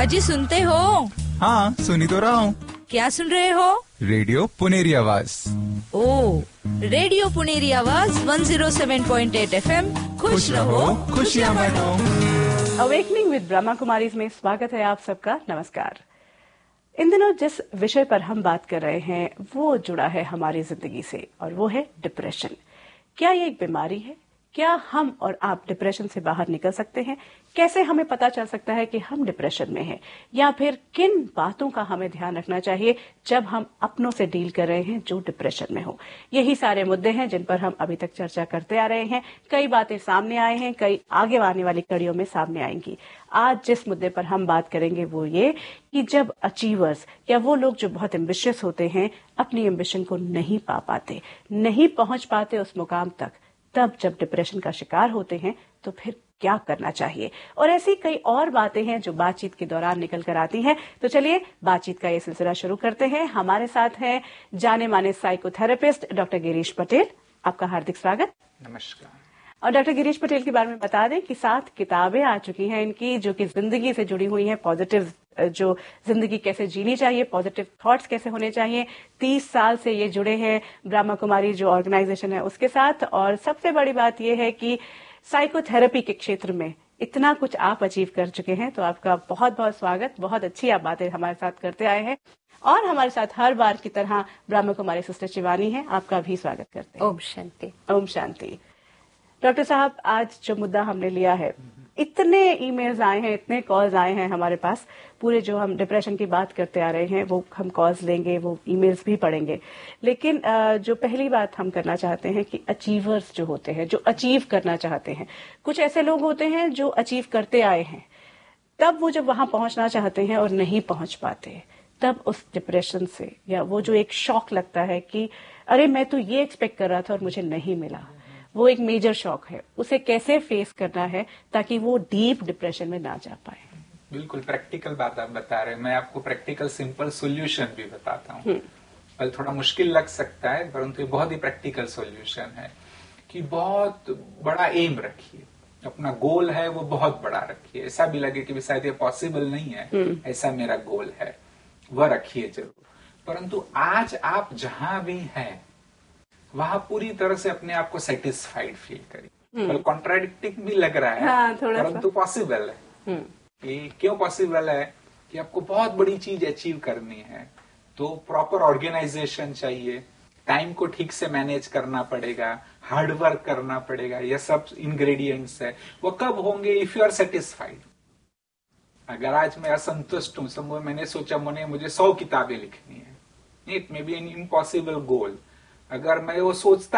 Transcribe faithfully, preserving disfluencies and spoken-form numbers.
जी सुनते हो? हाँ, सुनी तो रहा हूँ। क्या सुन रहे हो? रेडियो पुनेरी आवाज। ओ, रेडियो पुनेरी आवाज एक सौ सात पॉइंट आठ एफएम। खुश रहो, खुशियाँ बांटो। अवेकनिंग विद ब्रह्मा कुमारीज में स्वागत है आप सबका। नमस्कार। इन दिनों जिस विषय पर हम बात कर रहे हैं वो जुड़ा है हमारी जिंदगी से और वो है डिप्रेशन। क्या ये एक बीमारी है? क्या हम और आप डिप्रेशन से बाहर निकल सकते हैं? कैसे हमें पता चल सकता है कि हम डिप्रेशन में हैं? या फिर किन बातों का हमें ध्यान रखना चाहिए जब हम अपनों से डील कर रहे हैं जो डिप्रेशन में हो? यही सारे मुद्दे हैं जिन पर हम अभी तक चर्चा करते आ रहे हैं। कई बातें सामने आए हैं, कई आगे आने वाली कड़ियों में सामने आएंगी। आज जिस मुद्दे पर हम बात करेंगे वो ये कि जब अचीवर्स या वो लोग जो बहुत एम्बिशियस होते हैं अपनी एम्बिशन को नहीं पा पाते, नहीं पहुंच पाते उस मुकाम तक, तब जब डिप्रेशन का शिकार होते हैं तो फिर क्या करना चाहिए? और ऐसी कई और बातें हैं जो बातचीत के दौरान निकल कर आती हैं। तो चलिए बातचीत का ये सिलसिला शुरू करते हैं। हमारे साथ हैं जाने माने साइकोथेरेपिस्ट डॉक्टर गिरीश पटेल। आपका हार्दिक स्वागत। नमस्कार। और डॉक्टर गिरीश पटेल के बारे में बता दें कि सात किताबें आ चुकी हैं इनकी, जो कि जिंदगी से जुड़ी हुई हैं। पॉजिटिव जो जिंदगी कैसे जीनी चाहिए, पॉजिटिव थॉट्स कैसे होने चाहिए। तीस साल से ये जुड़े हैं ब्रह्मा कुमारी जो ऑर्गेनाइजेशन है उसके साथ। और सबसे बड़ी बात यह है कि साइकोथेरेपी के क्षेत्र में इतना कुछ आप अचीव कर चुके हैं। तो आपका बहुत बहुत स्वागत। बहुत अच्छी आप बातें हमारे साथ करते आए हैं। और हमारे साथ हर बार की तरह ब्रह्मा कुमारी सिस्टर शिवानी है, आपका भी स्वागत करते हैं। ओम शांति। ओम शांति। डॉक्टर साहब, आज जो मुद्दा हमने लिया है, इतने ईमेल्स आए हैं, इतने कॉल्स आए हैं हमारे पास। पूरे जो हम डिप्रेशन की बात करते आ रहे हैं वो हम कॉल्स लेंगे, वो ईमेल्स भी पढ़ेंगे। लेकिन जो पहली बात हम करना चाहते हैं कि अचीवर्स जो होते हैं, जो अचीव करना चाहते हैं, कुछ ऐसे लोग होते हैं जो अचीव करते आए हैं, तब वो जब वहां पहुंचना चाहते हैं और नहीं पहुंच पाते, तब उस डिप्रेशन से या वो जो एक शॉक लगता है कि अरे मैं तो ये एक्सपेक्ट कर रहा था और मुझे नहीं मिला, वो एक मेजर शॉक है। उसे कैसे फेस करना है ताकि वो डीप डिप्रेशन में ना जा पाए? बिल्कुल प्रैक्टिकल बात आप बता रहे हैं। मैं आपको प्रैक्टिकल सिंपल सॉल्यूशन भी बताता हूँ। कल थोड़ा मुश्किल लग सकता है परंतु ये बहुत ही प्रैक्टिकल सॉल्यूशन है कि बहुत बड़ा एम रखिए। अपना गोल है वो बहुत बड़ा रखिए। ऐसा भी लगे कि शायद ये पॉसिबल नहीं है, ऐसा मेरा गोल है, वह रखिए जरूर। परंतु आज आप जहां भी हैं वहां पूरी तरह से अपने आप को सेटिस्फाइड फील करिए। कॉन्ट्राडिक्टिंग भी लग रहा है, हाँ, परंतु पॉसिबल है। कि क्यों पॉसिबल है? कि आपको बहुत बड़ी चीज अचीव करनी है तो प्रॉपर ऑर्गेनाइजेशन चाहिए, टाइम को ठीक से मैनेज करना पड़ेगा, हार्डवर्क करना पड़ेगा। ये सब इंग्रेडिएंट्स है। वो कब होंगे? If you are satisfied. अगर आज मैं असंतुष्ट हूं, समझो मैंने सोचा मैंने मुझे सौ किताबें लिखनी है, it may be an impossible गोल। अगर मैं वो सोचता